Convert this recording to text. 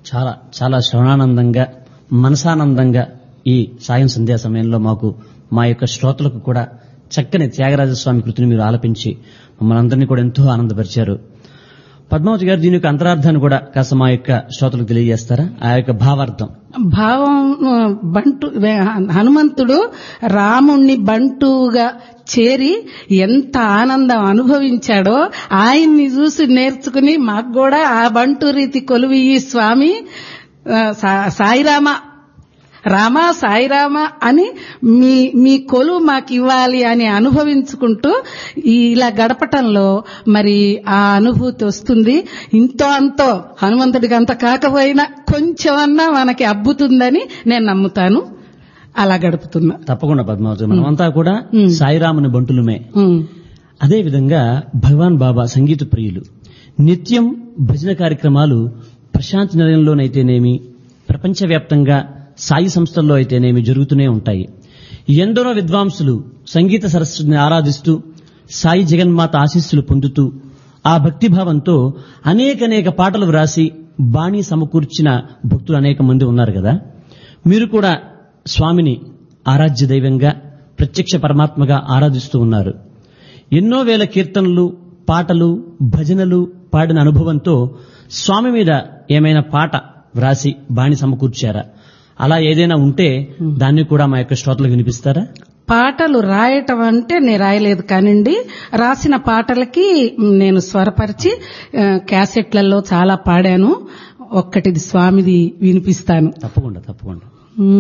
చాలా చాలా శ్రవణానందంగా, మనసానందంగా ఈ సాయం సంధ్యా సమయంలో మాకు, మా యొక్క శ్రోతలకు కూడా చక్కని త్యాగరాజస్వామి కృతిని మీరు ఆలపించి మమ్మల్ని అందరినీ కూడా ఎంతో ఆనందపరిచారు. పద్మావతి గారు, దీని యొక్క అంతరార్థాన్ని కూడా కాస్త మా యొక్క శ్రోతలకు తెలియజేస్తారా? ఆ యొక్క భావార్థం. భావం బంటు హనుమంతుడు రాముణ్ణి బంటుగా చేరి ఎంత ఆనందం అనుభవించాడో ఆయన్ని చూసి నేర్చుకుని మాకు కూడా ఆ బంటు రీతి కొలువు ఈ స్వామి సాయిరామ రామ సాయిరామ అని మీ కొలువు మాకు ఇవ్వాలి అని అనుభవించుకుంటూ ఇలా గడపటంలో మరి ఆ అనుభూతి వస్తుంది. ఇంతో అంతో హనుమంతుడికి అంత కాకపోయినా కొంచెమన్నా మనకి అబ్బుతుందని నేను నమ్ముతాను. అలా గడుపుతున్నా. తప్పకుండా పద్మావతి, మనమంతా కూడా సాయిరాముని బంటులమే. అదే విధంగా భగవాన్ బాబా సంగీత ప్రియులు. నిత్యం భజన కార్యక్రమాలు ప్రశాంతి నిలయంలోనైతేనేమి, ప్రపంచవ్యాప్తంగా సాయి సంస్థల్లో అయితేనేమి జరుగుతూనే ఉంటాయి. ఎందరో విద్వాంసులు సంగీత సరస్వతిని ఆరాధిస్తూ సాయి జగన్మాత ఆశీస్సులు పొందుతూ ఆ భక్తిభావంతో అనేక పాటలు వ్రాసి బాణీ సమకూర్చిన భక్తులు అనేక మంది ఉన్నారు కదా. మీరు కూడా స్వామిని ఆరాధ్య దైవంగా, ప్రత్యక్ష పరమాత్మగా ఆరాధిస్తూ ఉన్నారు. ఎన్నో వేల కీర్తనలు, పాటలు, భజనలు పాడిన అనుభవంతో స్వామి మీద ఏమైనా పాట వ్రాసి బాణి సమకూర్చారా? అలా ఏదైనా ఉంటే దాన్ని కూడా మా యొక్క శ్రోతలకు వినిపిస్తారా? పాటలు రాయటం అంటే నేను రాయలేదు కానివ్వండి, రాసిన పాటలకి నేను స్వరపరిచి క్యాసెట్లలో చాలా పాడాను. ఒక్కటిది స్వామిది వినిపిస్తాను. తప్పకుండా.